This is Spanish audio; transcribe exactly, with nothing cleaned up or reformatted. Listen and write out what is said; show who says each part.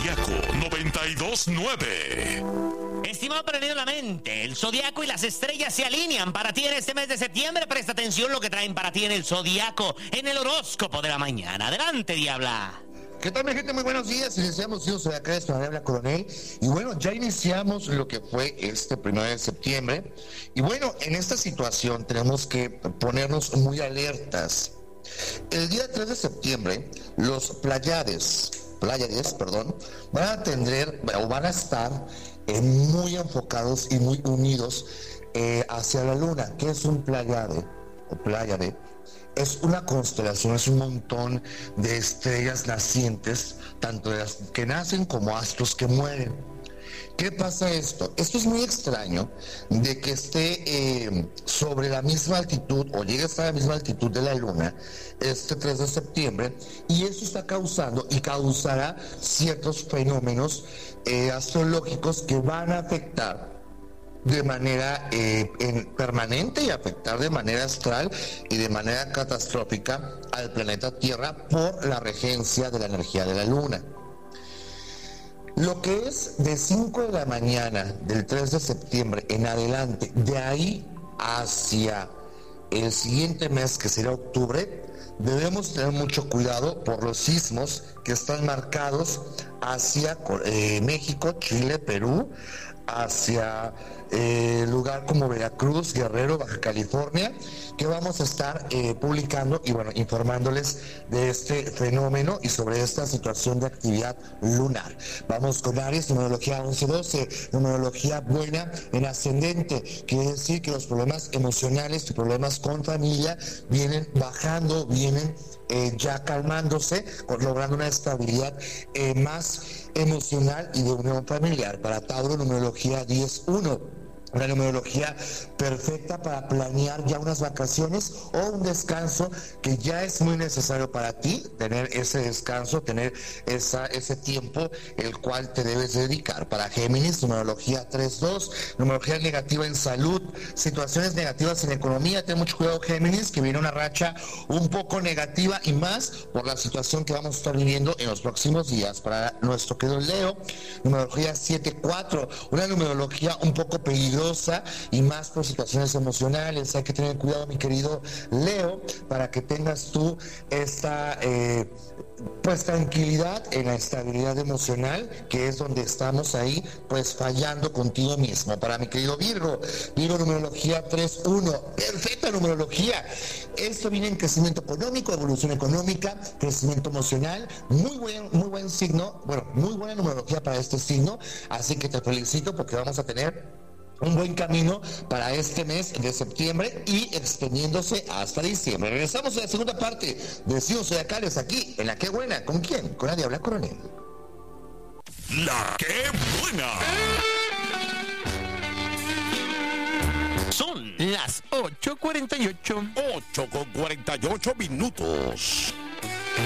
Speaker 1: Zodiaco noventa y dos punto nueve.
Speaker 2: Estimado Aprendido la Mente, el zodiaco y las estrellas se alinean para ti en este mes de septiembre. Presta atención lo que traen para ti en el zodiaco, en el horóscopo de la mañana. Adelante, Diabla.
Speaker 3: ¿Qué tal, mi gente? Muy buenos días. Iniciamos, yo soy acá, esto habla Coronel. Y bueno, ya iniciamos lo que fue este primero de septiembre. Y bueno, en esta situación tenemos que ponernos muy alertas. El día tres de septiembre, los Pleiades, Pleiades, perdón, van a tener o van a estar eh, muy enfocados y muy unidos eh, hacia la luna. ¿Qué es un Pleiade o Pleiade? Es una constelación, es un montón de estrellas nacientes, tanto de las que nacen como astros que mueren. ¿Qué pasa esto? Esto es muy extraño de que esté eh, sobre la misma altitud o llegue hasta la misma altitud de la luna este tres de septiembre, y eso está causando y causará ciertos fenómenos eh, astrológicos que van a afectar de manera eh, en, permanente y afectar de manera astral y de manera catastrófica al planeta Tierra por la regencia de la energía de la luna. Lo que es de cinco de la mañana del tres de septiembre en adelante, de ahí hacia el siguiente mes, que será octubre, debemos tener mucho cuidado por los sismos que están marcados hacia eh, México, Chile, Perú, hacia eh, lugar como Veracruz, Guerrero, Baja California, que vamos a estar eh, publicando y bueno, informándoles de este fenómeno y sobre esta situación de actividad lunar. Vamos con Aries, numerología once doce, numerología buena en ascendente. Quiere decir que los problemas emocionales y problemas con familia vienen bajando, vienen eh, ya calmándose, logrando una estabilidad eh, más emocional y de unión familiar. Para Tauro, numerología diez uno. Una numerología perfecta para planear ya unas vacaciones o un descanso que ya es muy necesario para ti, tener ese descanso, tener esa, ese tiempo el cual te debes dedicar. Para Géminis, numerología tres dos, numerología negativa en salud, situaciones negativas en economía. Ten mucho cuidado, Géminis, que viene una racha un poco negativa y más por la situación que vamos a estar viviendo en los próximos días. Para nuestro querido Leo, numerología siete cuatro, una numerología un poco peligrosa y más por situaciones emocionales. Hay que tener cuidado, mi querido Leo, para que tengas tú esta eh, pues tranquilidad en la estabilidad emocional, que es donde estamos ahí pues fallando contigo mismo. Para mi querido Virgo, Virgo, numerología tres uno, perfecta numerología. Esto viene en crecimiento económico, evolución económica, crecimiento emocional, muy buen, muy buen signo, bueno, muy buena numerología para este signo, así que te felicito porque vamos a tener un buen camino para este mes de septiembre y extendiéndose hasta diciembre. Regresamos a la segunda parte de Signos Zodiacales aquí en La Qué Buena. ¿Con quién? Con la Diabla Coronel.
Speaker 1: La Qué Buena.
Speaker 2: Son las ocho cuarenta y ocho.
Speaker 1: ocho con cuarenta y ocho minutos.